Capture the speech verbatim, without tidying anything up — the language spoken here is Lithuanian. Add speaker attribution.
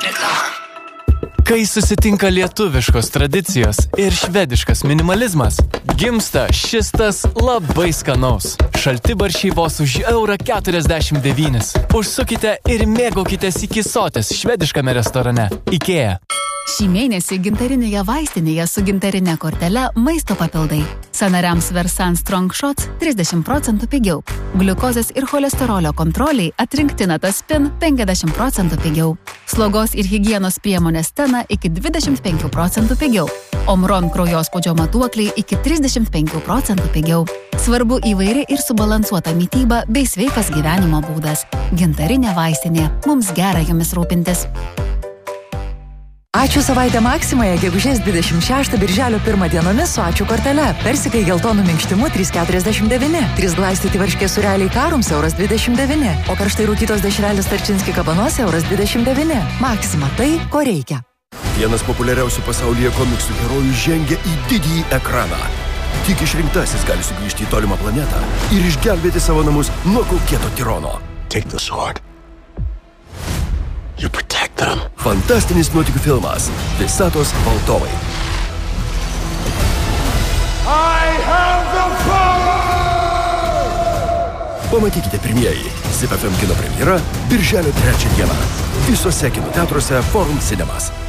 Speaker 1: Reklama.
Speaker 2: Kai susitinka lietuviškos tradicijos ir švediškas minimalizmas, gimsta šis tas labai skanaus. Šaltibarščiai vos už eurą keturiasdešimt devynis. Užsukite ir mėgaukitės iki sotis švediškame restorane IKEA.
Speaker 3: Šį mėnesį gintarinėje vaistinėje su gintarinė kortele maisto papildai. Sąnariams Versan Strong Shots trisdešimt procentų pigiau. Gliukozės ir cholesterolio kontroliai atrinkti Nataspin penkiasdešimt procentų pigiau. Slogos ir higienos priemonės Tena iki dvidešimt penkių procentų pigiau. Omron kraujospūdžio matuokliai iki trisdešimt penkių procentų pigiau. Svarbu įvairi ir subalansuota mityba bei sveikas gyvenimo būdas. Gintarinė vaistinė. Mums gera jomis rūpintis.
Speaker 4: Ačiū savaitę Maksimoje, gegužės dvidešimt šeštą birželio pirmą dienomis su Ačiū kortele. Persikai geltonų minkštimu trys keturiasdešimt devyni. trys glaistyti varškės sūreliai Karums euras dvidešimt devyni. O karštai rūkytos dešrelės Tarčinski kabanos euras dvidešimt devyni. Maksima tai, ko reikia.
Speaker 5: Vienas populiariausių pasaulyje komiksų herojų žengia į didįjį ekraną. Tik išrinktasis gali sugrįžti į tolimą planetą ir išgelbėti savo namus nuo kaukėto tirono.
Speaker 6: Take the sword. You protect them.
Speaker 5: Fantastinis nuotykių filmas Visatos valdovai.
Speaker 6: I have the power!
Speaker 5: Pamatykite pirmieji. Zip F M kino premjera birželio trečią dieną. Visose kino teatruose Forum Cinemas.